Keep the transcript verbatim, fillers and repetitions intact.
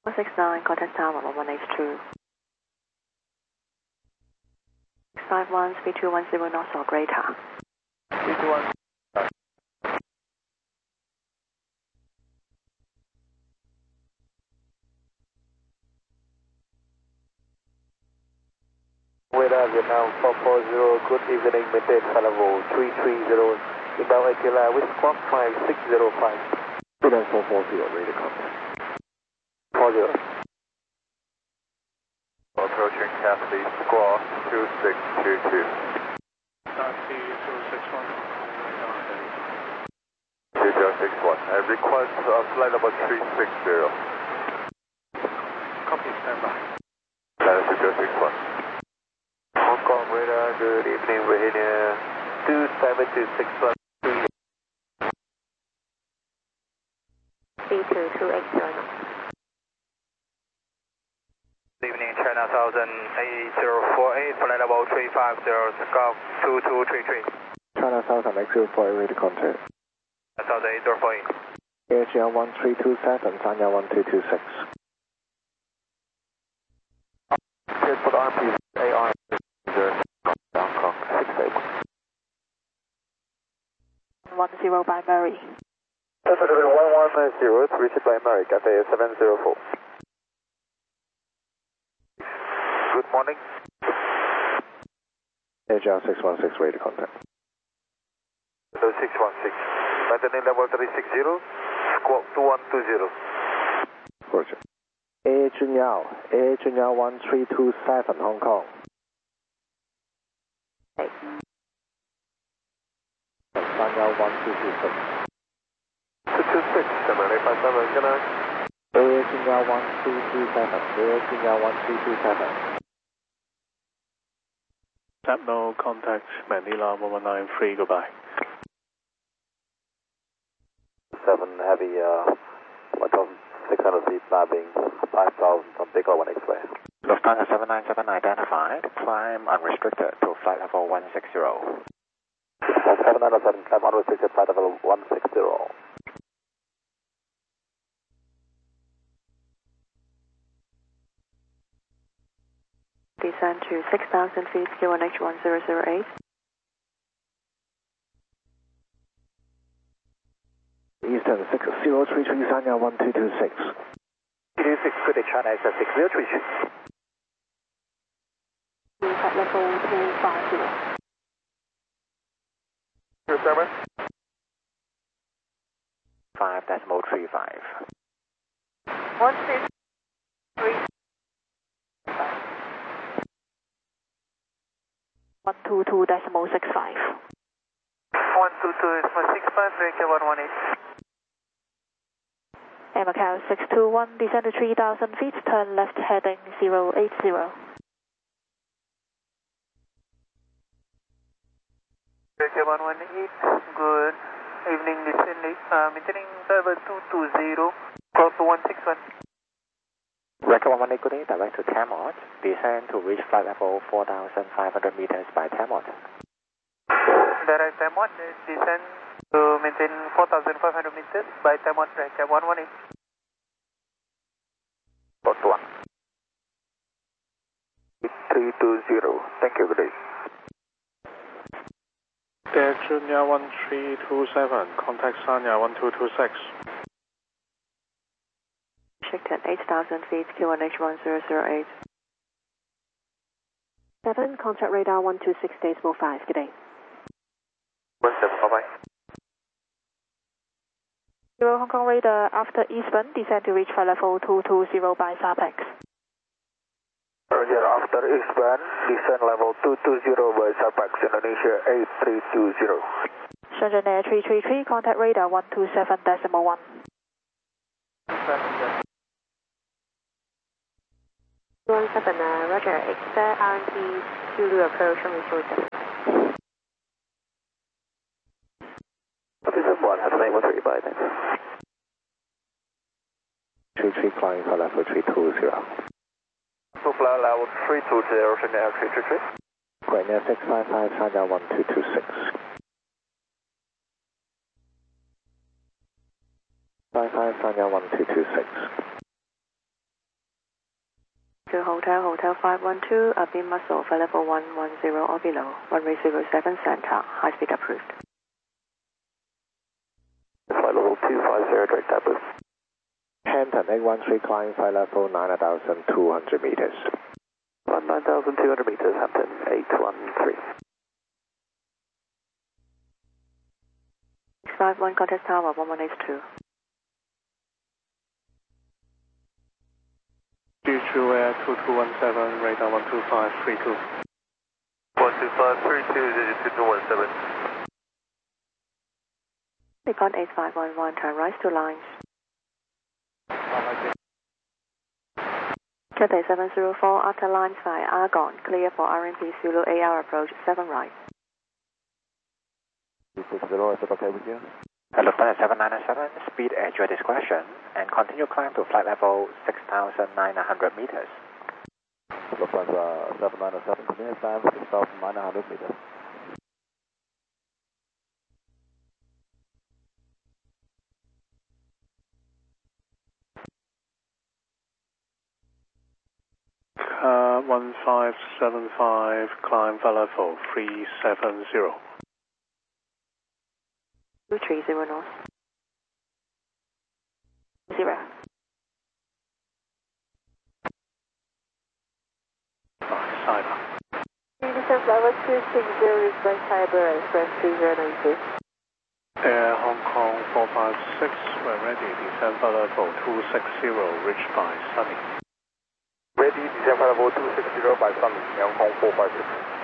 one six nine, contact tower one one eight two. six five one, speed two one zero knots or greater. three two one. Radar Vietnam four four zero, good evening, maintain flight level three three zero, inbound Aquila with squawk five six zero five. Radar four four zero, radar contact. four zero. Approaching Cassidy, squawk two six two two. Taxi two six one. two zero six one, I request uh, flight level three six zero. Copy, stand by. Flight two zero six one. Hong Kong radar, good evening, Virginia, two seven two six one. C two two eight zero. Good evening, China Southern eight zero four eight, flight level three five zero, Golf two two three three. China Southern eight zero four eight, radar contact. Southern eight zero four eight. A H L one three two seven, Sanya one two two six. Here's for the R P, A R, Hong Kong, six eight. one zero by Murray. Pacific one one nine zero, reached by Murray, Cathay seven zero four. Good morning. A H L six one six, radar contact. Hello six one six, maintaining level three six zero, squawk two one two zero. Roger. A H L, A H L one three two seven, Hong Kong. Hey. Sanya one two two six. two two six, seven eight five seven, good night. A H L one three two seven, A H L one three two seven. Tapno, contact Manila one one nine three, goodbye. seven heavy, uh, one thousand six hundred feet, mapping five thousand from Big O one X-ray. Lufthansa seven nine seven identified, climb unrestricted to flight level one six zero. seven nine seven, climb unrestricted, flight level one six zero. Descend to six thousand feet, Q one H one zero zero eight. Eastern six zero three three, Sanya one two two six. two two six, good day, China X six zero three three. Flight level two five zero. Your server? five decimal three five. one six three. one two two decimal six five. one two two decimal six five, break one one eight. Air Macau six two one, descend to three thousand feet, turn left heading zero eight zero. Break one one eight, good evening, descending, uh, maintaining level two two zero, call to one six one. Record one one eight, good day, direct to Tamot, descend to reach flight level four thousand five hundred meters by Tamot. Direct Tamot, descend to maintain four thousand five hundred meters by Tamot, break one one eight. Box one. three two zero, thank you, good day. Air Junior one three two seven, contact Sanya one two two six. Restricted eight thousand feet, Q one H one zero zero eight. seven, contact radar one two six decimal five, good day. one seven, bye-bye. Zero Hong Kong radar, after eastbound, descend to reach flight level two two zero by Sarpex. Roger, after eastbound, descend level two two zero by Sarpex, Indonesia eight three two zero. Shenzhen Air three three three, contact radar one two seven decimal one. one seven, uh, Roger, expect R and T Zulu approach on resources. Officer one, have a name one three, bye then. three three, flying for level three two zero. To fly level three two zero, Shenzhen Air three three three. Guangnia six five five, Sanya one two two six. five five, Sanya one two two six. to Hotel, Hotel five one two, a beam muscle for level one one zero or below, runway zero seven center, high speed approved. Flight level two five zero, direct tablets. Hampton eight one three, climb flight level nine thousand two hundred meters. nine thousand two hundred meters, Hampton eight one three. six five one, contact tower one one eight two. Future Air two two one seven, radar one two five three two. one two five three two, two two one seven. Report eight five one one, turn right to lines. Cathay seven zero four, after line five, Argon, clear for R M P Zulu eight hour approach, seven right. six zero, is it okay with you? Lufthansa seven nine seven, speed at your discretion, and continue climb to flight level six thousand nine hundred meters. Lufthansa seven nine seven, continue climb six thousand nine hundred meters. Uh, one five seven five, climb for level three seven zero. two three zero north. Zero. Side up. Descent level two six zero, request Cyber Express three zero nine two. Air Hong Kong four five six, we're ready, descent for level two six zero, reached by Sunny. Ready, descent for level two six zero by Sunny, Hong Kong four five six.